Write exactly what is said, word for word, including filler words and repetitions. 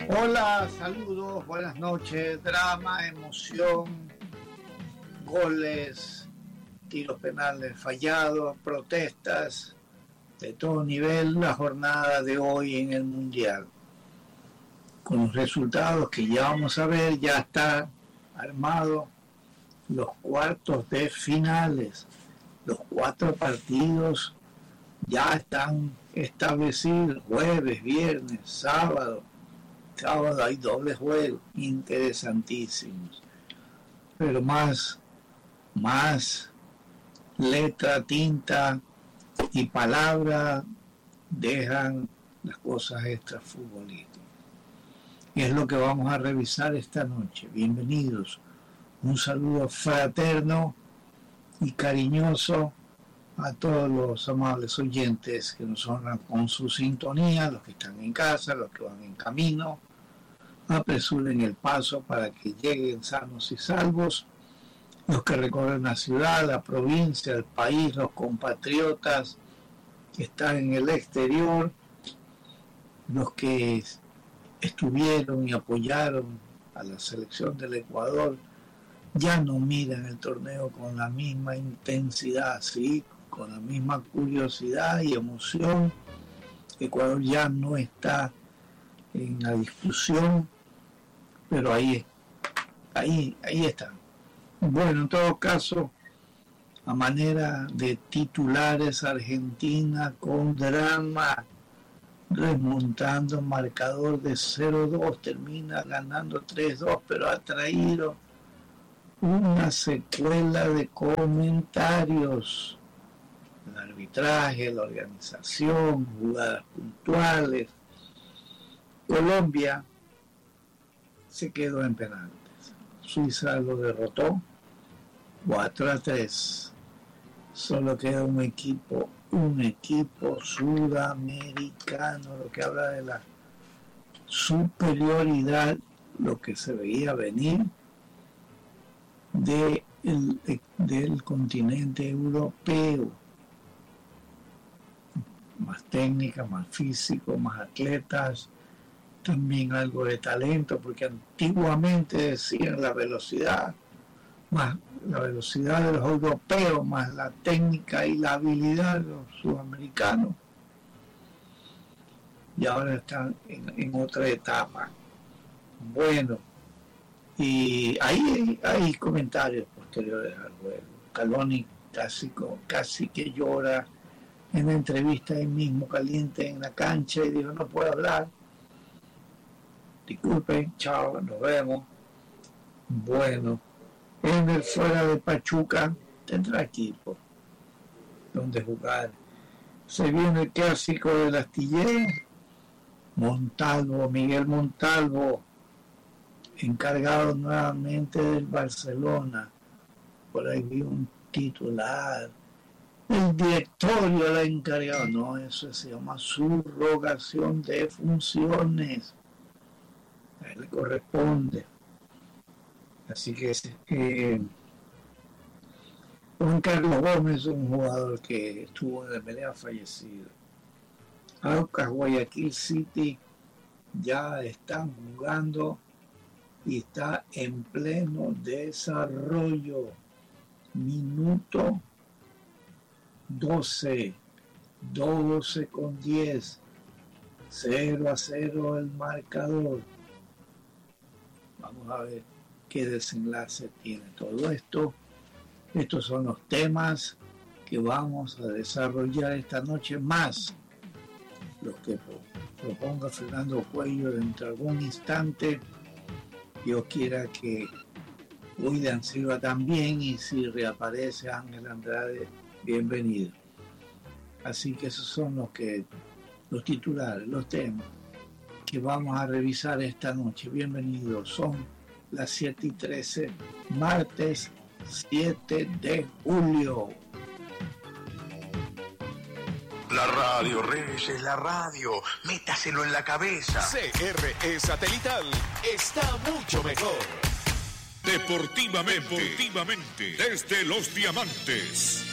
Hola, saludos, buenas noches, drama, emoción, goles, tiros penales fallados, protestas de todo nivel, la jornada de hoy en el Mundial. Con los resultados que ya vamos a ver, ya está armado los cuartos de finales. Los cuatro partidos ya están establecidos, jueves, viernes, sábado. Sábado hay doble juego, interesantísimos. Pero más, más letra, tinta y palabra dejan las cosas extrafutbolísticas. Y es lo que vamos a revisar esta noche. Bienvenidos. Un saludo fraterno y cariñoso a todos los amables oyentes que nos honran con su sintonía, los que están en casa, los que van en camino. Apresuren el paso para que lleguen sanos y salvos, los que recorren la ciudad, la provincia, el país, los compatriotas que están en el exterior, los que estuvieron y apoyaron a la selección del Ecuador, ya no miran el torneo con la misma intensidad, sí, con la misma curiosidad y emoción. Ecuador ya no está en la discusión, pero ahí, ahí, ahí está. Bueno, en todo caso, a manera de titulares, Argentina con drama, remontando marcador de cero dos, termina ganando tres dos, pero ha traído una secuela de comentarios. El arbitraje, la organización, jugadas puntuales. Colombia se quedó en penales. Suiza lo derrotó cuatro a tres. Solo queda un equipo, un equipo sudamericano, lo que habla de la superioridad, lo que se veía venir de el, de, del continente europeo. Más técnica, más físico, más atletas, también algo de talento, porque antiguamente decían la velocidad, más la velocidad de los europeos, más la técnica y la habilidad de los sudamericanos, y ahora están en, en otra etapa. Bueno, y ahí hay, hay comentarios posteriores al juego. Scaloni casi, casi que llora en la entrevista ahí mismo, caliente en la cancha, y dijo: no puedo hablar, disculpen, chao, nos vemos. Bueno, en el fuera de Pachuca tendrá equipo donde jugar. Se viene el clásico del Astillero. Montalvo, Miguel Montalvo, encargado nuevamente del Barcelona. Por ahí vi un titular: el directorio la encargado. No, eso se llama subrogación de funciones. A él le corresponde. Así que eh, Juan Carlos Gómez, un jugador que estuvo en la pelea, fallecido. Aucas, Guayaquil City ya están jugando y está en pleno desarrollo. Minuto doce, doce con diez, cero a cero el marcador. Vamos a ver qué desenlace tiene todo esto. Estos son los temas que vamos a desarrollar esta noche, más los que proponga Fernando Cuello dentro de algún instante. Yo quiera que William Silva también, y si reaparece Ángel Andrade, bienvenido. Así que esos son los que los titulares, los temas que vamos a revisar esta noche. Bienvenidos, son las siete y trece, martes siete de julio. La radio, Reyes, la radio. Métaselo en la cabeza. C R E Satelital está mucho mejor. Deportivamente, Deportivamente, desde Los Diamantes.